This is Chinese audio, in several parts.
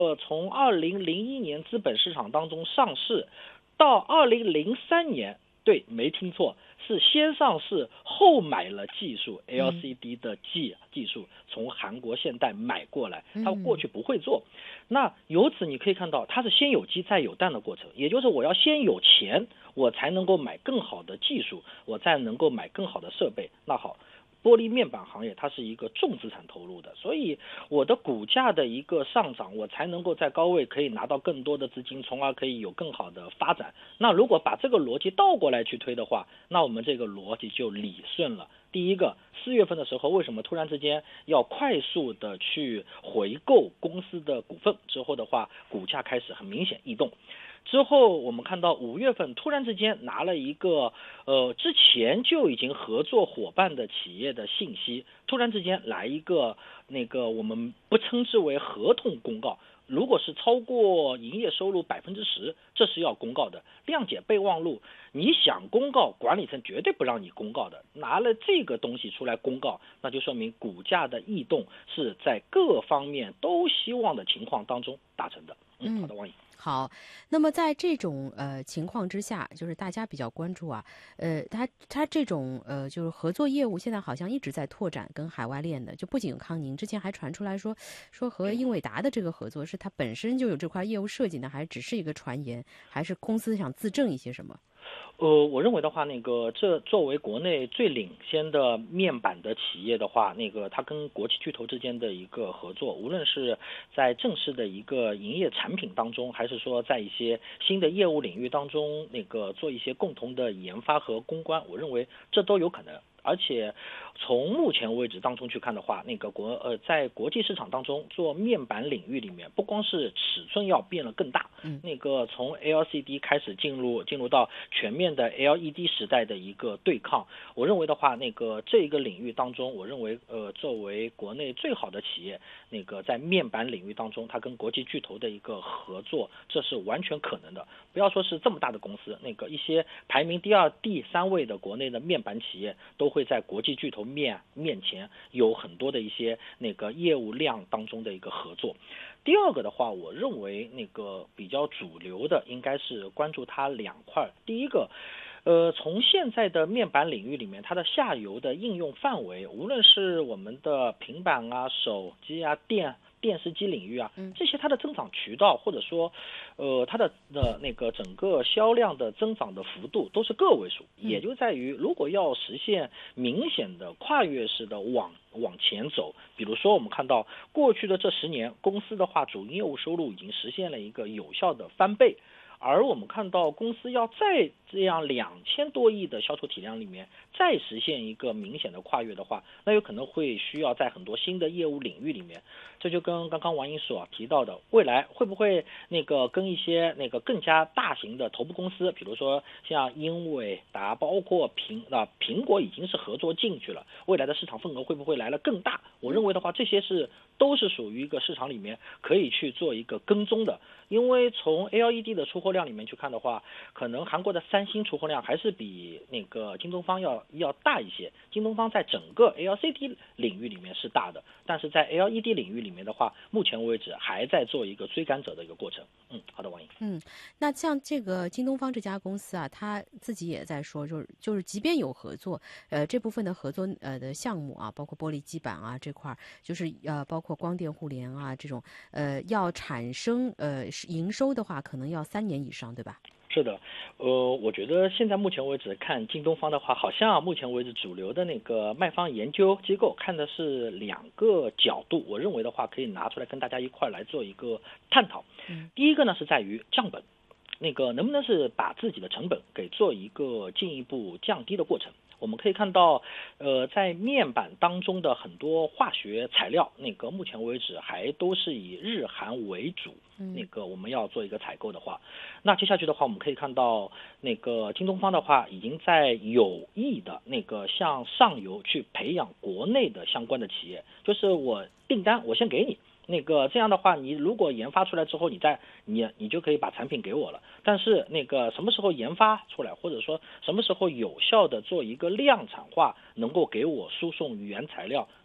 从2001年资本市场当中上市，到2003年，对，没听错，是先上市后买了技术 LCD 的技术，从韩国现代买过来，它过去不会做。那由此你可以看到，它是先有鸡再有蛋的过程，也就是我要先有钱，我才能够买更好的技术，我才能够买更好的设备。那好。玻璃面板行业它是一个重资产投入的，所以我的股价的一个上涨，我才能够在高位可以拿到更多的资金，从而可以有更好的发展。那如果把这个逻辑倒过来去推的话，那我们这个逻辑就理顺了。第一个，4月份的时候，为什么突然之间要快速的去回购公司的股份？之后的话，股价开始很明显异动。之后我们看到5月份突然之间拿了一个之前就已经合作伙伴的企业的信息，突然之间来一个我们不称之为合同公告，如果是超过营业收入10%，这是要公告的。谅解备忘录，你想公告，管理层绝对不让你公告的。拿了这个东西出来公告，那就说明股价的异动是在各方面都希望的情况当中达成的。好的，王颖。 好，那么在这种情况之下，就是大家比较关注啊，它这种就是合作业务现在好像一直在拓展跟海外链的，就不仅有康宁，之前还传出来说和英伟达的这个合作是它本身就有这块业务设计呢，还只是一个传言，还是公司想自证一些什么？ 我认为的话，这作为国内最领先的面板的企业的话，它跟国际巨头之间的一个合作，无论是在正式的一个营业产品当中，还是说在一些新的业务领域当中，做一些共同的研发和攻关，我认为这都有可能。而且从目前为止当中去看的话，在国际市场当中做面板领域里面，不光是尺寸要变得更大，从 LCD 开始进入到全面的 LED 时代的一个对抗，我认为的话，这个领域当中，我认为作为国内最好的企业，在面板领域当中，它跟国际巨头的一个合作，这是完全可能的。不要说是这么大的公司，一些排名第2、第3位的国内的面板企业都会在国际巨头面前有很多的一些业务量当中的一个合作。第二个的话，我认为比较主流的应该是关注它2块。第一个，从现在的面板领域里面，它的下游的应用范围，无论是我们的平板啊、手机啊、电视机领域啊，这些它的增长渠道，或者说，它的整个销量的增长的幅度都是个位数，也就在于如果要实现明显的跨越式的往前走，比如说我们看到过去的这10年，公司的话主营业务收入已经实现了一个有效的翻倍。而我们看到公司要在这样2000多亿的销售体量里面再实现一个明显的跨越的话，那有可能会需要在很多新的业务领域里面，这就跟刚刚王英所提到的，未来会不会跟一些更加大型的头部公司，比如说像英伟达，包括苹果已经是合作进去了，未来的市场份额会不会来得更大？我认为的话，这些都是属于一个市场里面可以去做一个跟踪的。因为从 LED 的出货量里面去看的话，可能韩国的三星出货量还是比京东方要大一些。京东方在整个 LCD 领域里面是大的，但是在 LED 领域里面的话，目前为止还在做一个追赶者的一个过程。好的，王颖。 那像这个京东方这家公司啊，他自己也在说，就是即便有合作，这部分的合作的项目啊，包括玻璃基板啊这块，就是包括光电互联啊这种，要产生营收的话，可能要3年以上，对吧？ 是的，我觉得现在目前为止看京东方的话，好像目前为止主流的卖方研究机构看的是2个角度，我认为的话可以拿出来跟大家一块来做一个探讨。第一个呢是在于降本，能不能是把自己的成本给做一个进一步降低的过程。我们可以看到，在面板当中的很多化学材料，目前为止还都是以日韩为主。我们要做一个采购的话，那接下去的话，我们可以看到，京东方的话，已经在有意的向上游去培养国内的相关的企业，就是我订单我先给你。这样的话，你如果研发出来之后，你就可以把产品给我了。但是什么时候研发出来，或者说什么时候有效的做一个量产化，能够给我输送原材料，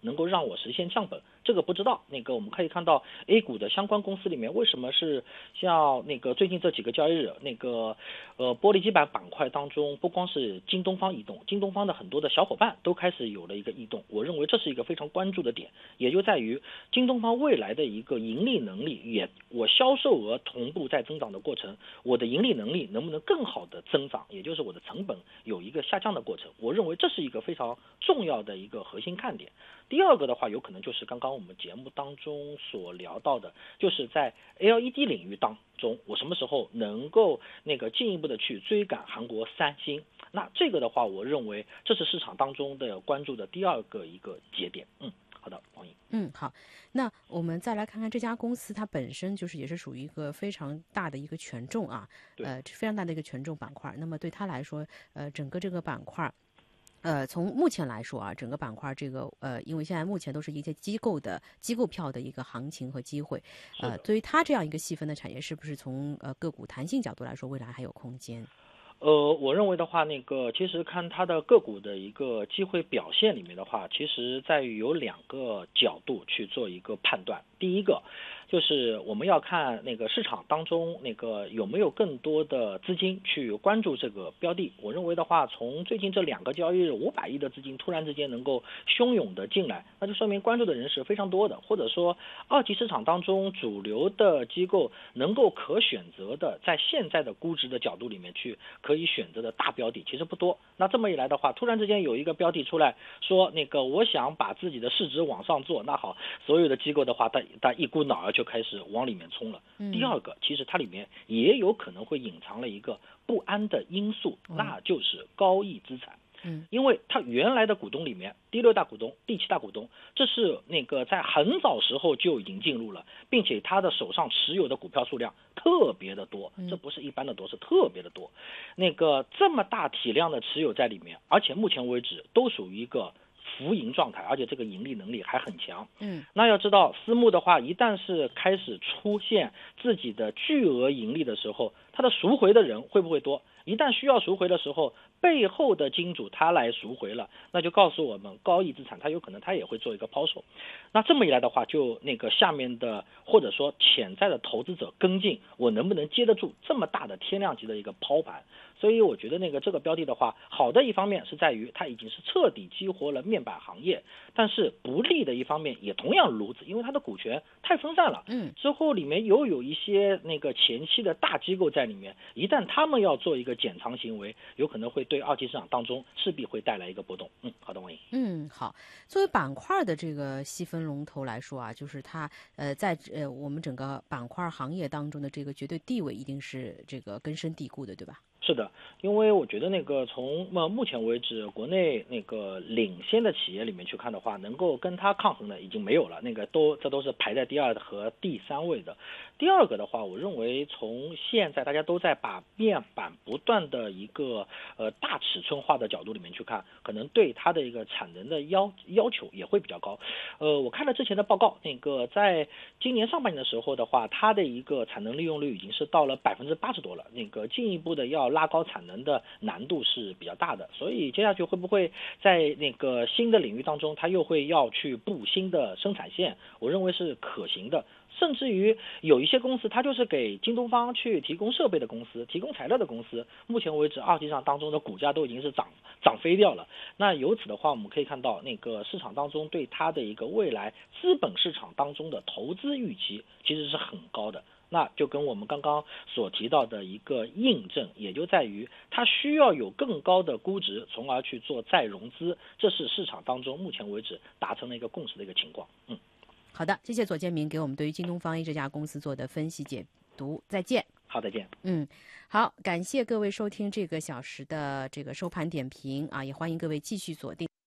能够让我实现降本，这个不知道。我们可以看到 A 股的相关公司里面，为什么是像最近这几个交易日，玻璃基板板块当中，不光是京东方异动，京东方的很多的小伙伴都开始有了一个异动。我认为这是一个非常关注的点，也就在于京东方未来的一个盈利能力，我销售额同步在增长的过程，我的盈利能力能不能更好的增长，也就是我的成本有一个下降的过程。我认为这是一个非常重要的一个核心看点。第二个的话，有可能就是刚刚我们节目当中所聊到的，就是在 LED 领域当中，我什么时候能够进一步的去追赶韩国三星？那这个的话，我认为这是市场当中的关注的第二个一个节点。好的，王颖。 好，那我们再来看看这家公司，它本身就是也是属于一个非常大的一个权重啊，非常大的一个权重板块。那么对它来说，整个这个板块。从目前来说啊，整个板块这个因为现在目前都是一些机构票的一个行情和机会，对于它这样一个细分的产业，是不是从个股弹性角度来说，未来还有空间？ 我认为的话，其实看它的个股的一个机会表现里面的话，其实在于有2个角度去做一个判断。第一个就是我们要看市场当中有没有更多的资金去关注这个标的。我认为的话，从最近这2个交易日500亿的资金突然之间能够汹涌的进来，那就说明关注的人是非常多的，或者说二级市场当中主流的机构能够可选择的，在现在的估值的角度里面去可以选择的大标的其实不多。那这么一来的话，突然之间有一个标的出来说我想把自己的市值往上做，那好，所有的机构的话它一股脑儿就开始往里面冲了。第二个，其实它里面也有可能会隐藏了一个不安的因素，那就是高溢资产。因为它原来的股东里面，第6大股东、第7大股东，这是在很早时候就已经进入了，并且他的手上持有的股票数量特别的多，这不是一般的多，是特别的多。这么大体量的持有在里面，而且目前为止都属于一个浮盈状态，而且这个盈利能力还很强。那要知道私募的话，一旦是开始出现自己的巨额盈利的时候，它的赎回的人会不会多？一旦需要赎回的时候，背后的金主他来赎回了，那就告诉我们高溢资产他有可能他也会做一个抛售。那这么一来的话，就下面的或者说潜在的投资者跟进，我能不能接得住这么大的天量级的一个抛盘？所以我觉得这个标的的话，好的一方面是在于它已经是彻底激活了面板行业，但是不利的一方面也同样如此，因为它的股权太分散了。之后里面有一些前期的大机构在里面，一旦他们要做一个减仓行为，有可能会对二级市场当中势必会带来一个波动。好的，王颖。 好，作为板块的这个细分龙头来说啊，就是它在我们整个板块行业当中的这个绝对地位一定是这个根深蒂固的，对吧？ 是的，因为我觉得从目前为止国内领先的企业里面去看的话，能够跟它抗衡的已经没有了，这都是排在第2和第3位的。第二个的话，我认为从现在大家都在把面板不断的一个大尺寸化的角度里面去看，可能对它的一个产能的要求也会比较高。我看了之前的报告，在今年上半年的时候的话，它的一个产能利用率已经是到了80%多了，进一步的要拉高产能的难度是比较大的。所以接下去会不会在新的领域当中，它又会要去布新的生产线？我认为是可行的。甚至于有一些公司，它就是给京东方去提供设备的公司，提供材料的公司，目前为止二级市场当中的股价都已经是涨飞掉了。那由此的话，我们可以看到市场当中对它的一个未来资本市场当中的投资预期其实是很高的。那就跟我们刚刚所提到的一个印证，也就在于它需要有更高的估值，从而去做再融资，这是市场当中目前为止达成了一个共识的一个情况。 好的，谢谢左建明给我们对于京东方 A 这家公司做的分析解读，再见。 好，再见。 好，感谢各位收听这个小时的这个收盘点评啊，也欢迎各位继续锁定。